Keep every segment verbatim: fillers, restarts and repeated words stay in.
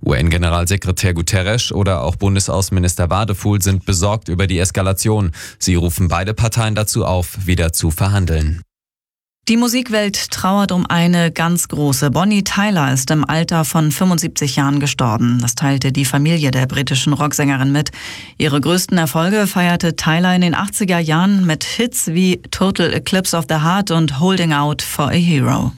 U N-Generalsekretär Guterres oder auch Bundesaußenminister Wadefuhl sind besorgt über die Eskalation. Sie rufen beide Parteien dazu auf, wieder zu verhandeln. Die Musikwelt trauert um eine ganz große. Bonnie Tyler ist im Alter von fünfundsiebzig Jahren gestorben. Das teilte die Familie der britischen Rocksängerin mit. Ihre größten Erfolge feierte Tyler in den achtziger Jahren mit Hits wie Total Eclipse of the Heart und Holding Out for a Hero.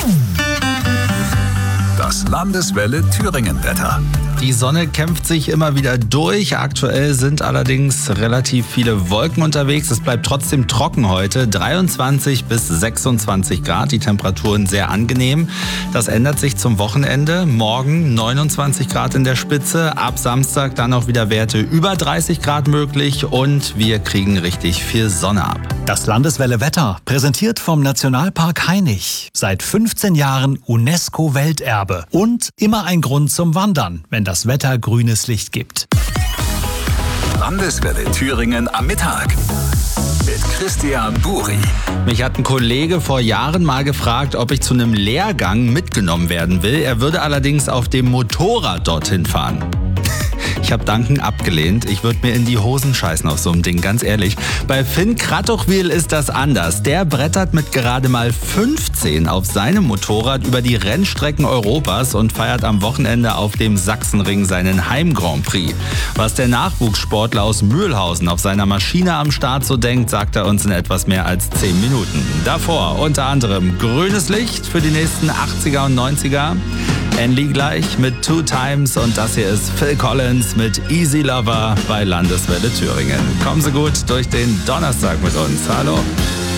Das Landeswelle Thüringen-Wetter. Die Sonne kämpft sich immer wieder durch. Aktuell sind allerdings relativ viele Wolken unterwegs. Es bleibt trotzdem trocken heute. dreiundzwanzig bis sechsundzwanzig Grad. Die Temperaturen sehr angenehm. Das ändert sich zum Wochenende. Morgen neunundzwanzig Grad in der Spitze. Ab Samstag dann auch wieder Werte über dreißig Grad möglich. Und wir kriegen richtig viel Sonne ab. Das Landeswelle Wetter, präsentiert vom Nationalpark Hainich. Seit fünfzehn Jahren UNESCO-Welterbe. Und immer ein Grund zum Wandern, wenn das Wetter grünes Licht gibt. Landeswelle Thüringen am Mittag mit Christian Buri. Mich hat ein Kollege vor Jahren mal gefragt, ob ich zu einem Lehrgang mitgenommen werden will. Er würde allerdings auf dem Motorrad dorthin fahren. Ich habe Danken abgelehnt. Ich würde mir in die Hosen scheißen auf so einem Ding, ganz ehrlich. Bei Finn Kratochwil ist das anders. Der brettert mit gerade mal fünfzehn auf seinem Motorrad über die Rennstrecken Europas und feiert am Wochenende auf dem Sachsenring seinen Heim-Grand Prix. Was der Nachwuchssportler aus Mühlhausen auf seiner Maschine am Start so denkt, sagt er uns in etwas mehr als zehn Minuten. Davor unter anderem grünes Licht für die nächsten achtziger und neunziger. Andy gleich mit Two Times und das hier ist Phil Collins mit Easy Lover bei Landeswelle Thüringen. Kommen Sie gut durch den Donnerstag mit uns. Hallo.